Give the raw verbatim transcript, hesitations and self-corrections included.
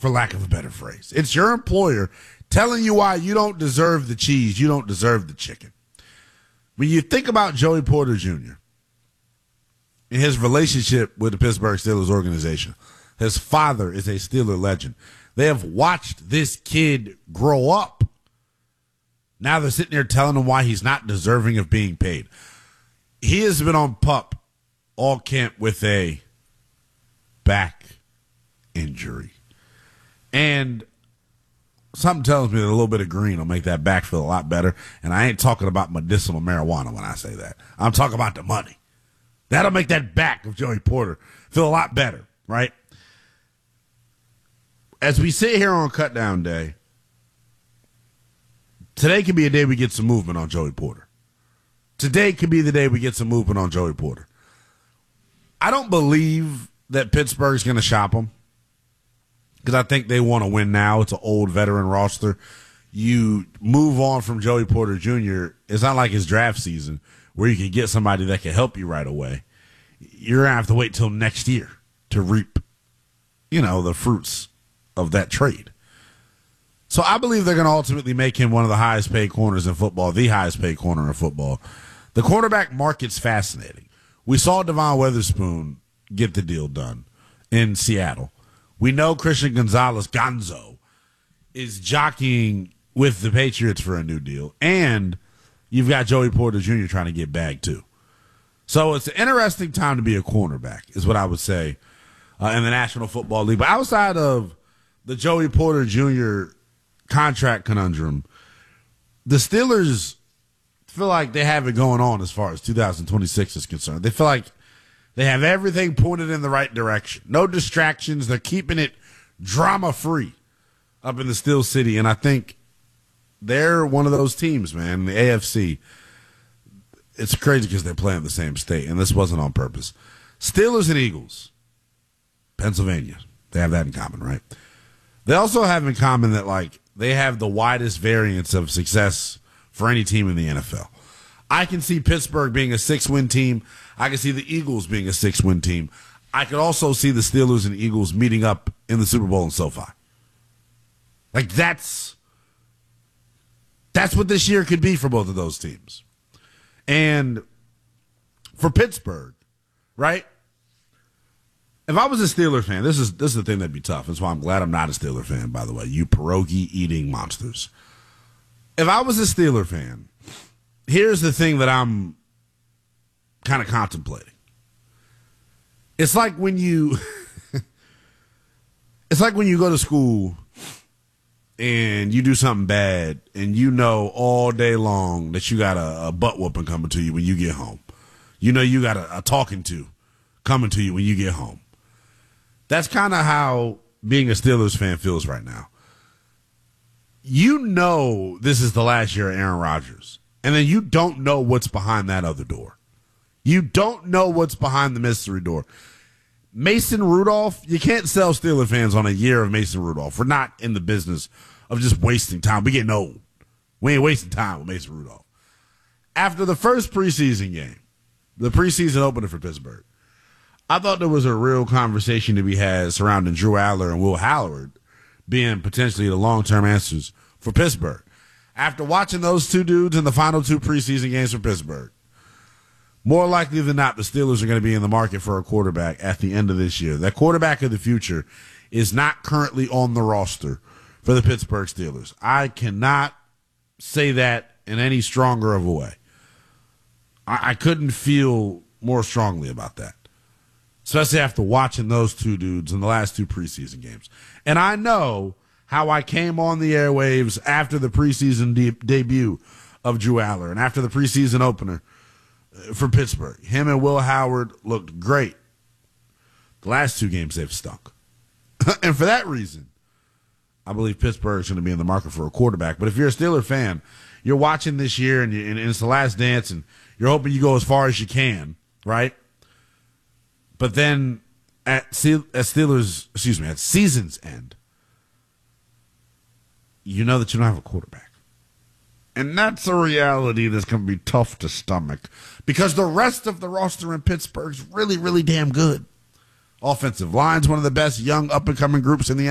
for lack of a better phrase. It's your employer telling you why you don't deserve the cheese, you don't deserve the chicken. When you think about Joey Porter Junior and his relationship with the Pittsburgh Steelers organization, his father is a Steeler legend. They have watched this kid grow up. Now they're sitting there telling him why he's not deserving of being paid. He has been on PUP all camp with a back injury. And something tells me that a little bit of green will make that back feel a lot better. And I ain't talking about medicinal marijuana when I say that. I'm talking about the money. That'll make that back of Joey Porter feel a lot better, right? As we sit here on Cut Down Day, today could be a day we get some movement on Joey Porter. Today could be the day we get some movement on Joey Porter. I don't believe that Pittsburgh's going to shop him because I think they want to win now. It's an old veteran roster. You move on from Joey Porter Junior It's not like his draft season where you can get somebody that can help you right away. You're going to have to wait till next year to reap, you know, the fruits of that trade. So I believe they're going to ultimately make him one of the highest paid corners in football, the highest paid corner in football. The quarterback market's fascinating. We saw Devon Witherspoon get the deal done in Seattle. We know Christian Gonzalez, Gonzo, is jockeying with the Patriots for a new deal. And you've got Joey Porter Junior trying to get bagged too. So it's an interesting time to be a cornerback, is what I would say, uh, in the National Football League. But outside of the Joey Porter Junior contract conundrum, the Steelers feel like they have it going on as far as two thousand twenty-six is concerned. They feel like they have everything pointed in the right direction. No distractions. They're keeping it drama-free up in the Steel City. And I think they're one of those teams, man, the A F C. It's crazy because they're playing the same state, and this wasn't on purpose. Steelers and Eagles, Pennsylvania. They have that in common, right? They also have in common that, like, they have the widest variance of success for any team in the N F L. I can see Pittsburgh being a six-win team. I can see the Eagles being a six-win team. I could also see the Steelers and Eagles meeting up in the Super Bowl in SoFi. Like, that's that's what this year could be for both of those teams. And for Pittsburgh, right? If I was a Steeler fan, this is this is the thing that'd be tough. That's why I'm glad I'm not a Steeler fan, by the way. You pierogi-eating monsters. If I was a Steeler fan, here's the thing that I'm kind of contemplating. It's like when you it's like when you go to school and you do something bad and you know all day long that you got a, a butt whooping coming to you when you get home. You know you got a, a talking to coming to you when you get home. That's kind of how being a Steelers fan feels right now. You know this is the last year of Aaron Rodgers, and then you don't know what's behind that other door. You don't know what's behind the mystery door. Mason Rudolph, you can't sell Steeler fans on a year of Mason Rudolph. We're not in the business of just wasting time. We're getting old. We ain't wasting time with Mason Rudolph. After the first preseason game, the preseason opener for Pittsburgh, I thought there was a real conversation to be had surrounding Drew Adler and Will Howard being potentially the long-term answers for Pittsburgh. After watching those two dudes in the final two preseason games for Pittsburgh, more likely than not, the Steelers are going to be in the market for a quarterback at the end of this year. That quarterback of the future is not currently on the roster for the Pittsburgh Steelers. I cannot say that in any stronger of a way. I, I couldn't feel more strongly about that, especially after watching those two dudes in the last two preseason games. And I know how I came on the airwaves after the preseason de- debut of Drew Adler and after the preseason opener for Pittsburgh. Him and Will Howard looked great. The last two games they've stunk. And for that reason, I believe Pittsburgh's going to be in the market for a quarterback. But if you're a Steeler fan, you're watching this year and, you, and it's the last dance and you're hoping you go as far as you can, right? But then at, at Steelers, excuse me, at season's end, you know that you don't have a quarterback. And that's a reality that's going to be tough to stomach because the rest of the roster in Pittsburgh's really, really damn good. Offensive line's one of the best young up-and-coming groups in the